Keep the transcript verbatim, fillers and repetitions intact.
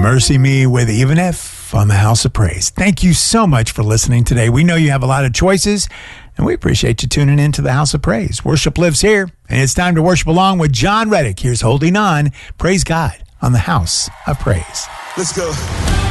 Mercy Me with Even If on the House of Praise. Thank you so much for listening today. We know you have a lot of choices, and we appreciate you tuning in to the House of Praise. Worship lives here, and it's time to worship along with John Reddick. Here's Holding On. Praise God on the House of Praise. Let's go.